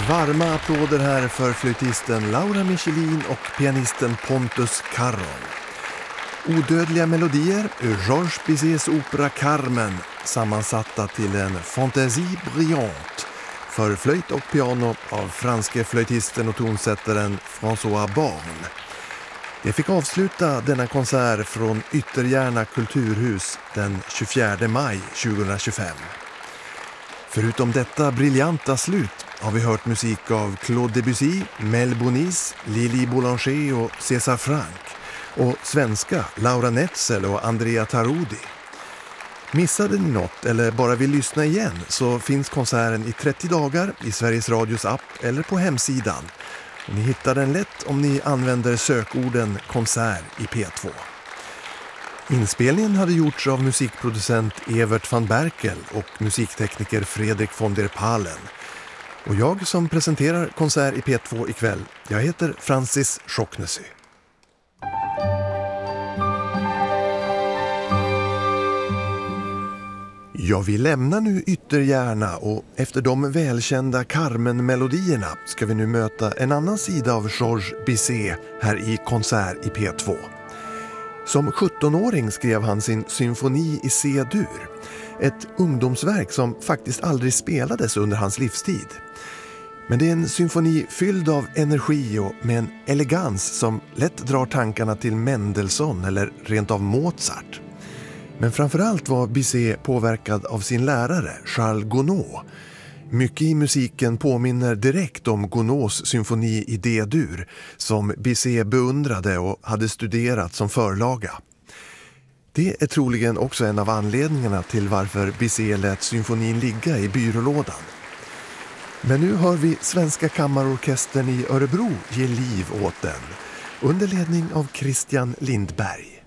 Varma applåder här för flöjtisten Laura Michelin och pianisten Pontus Carron. Odödliga melodier ur Georges Bizets opera Carmen, sammansatta till en fantaisie brillante för flöjt och piano av franske flöjtisten och tonsättaren François Born. Det fick avsluta denna konsert från Ytterjärna kulturhus den 24 maj 2025. Förutom detta briljanta slut har vi hört musik av Claude Debussy, Mel Bonis, Lili Boulanger och César Franck och svenska Laura Netzel och Andrea Tarudi. Missade ni något eller bara vill lyssna igen så finns konserten i 30 dagar i Sveriges Radios app eller på hemsidan. Och ni hittar den lätt om ni använder sökorden konsert i P2. Inspelningen hade gjorts av musikproducent Evert van Berkel och musiktekniker Fredrik von der Palen. Och jag som presenterar konsert i P2 ikväll, jag heter Francis Schocknesy. Ja, vi lämnar nu Ytterjärna och efter de välkända Carmen-melodierna ska vi nu möta en annan sida av Georges Bizet här i konsert i P2. Som 17-åring skrev han sin symfoni i C-dur, ett ungdomsverk som faktiskt aldrig spelades under hans livstid. Men det är en symfoni fylld av energi och med en elegans som lätt drar tankarna till Mendelssohn eller rent av Mozart. Men framförallt var Bizet påverkad av sin lärare Charles Gounod. Mycket i musiken påminner direkt om Gounods symfoni i D-dur som Bizet beundrade och hade studerat som förlaga. Det är troligen också en av anledningarna till varför Bizet lät symfonin ligga i byrålådan. Men nu hör vi Svenska kammarorkestern i Örebro ge liv åt den under ledning av Christian Lindberg.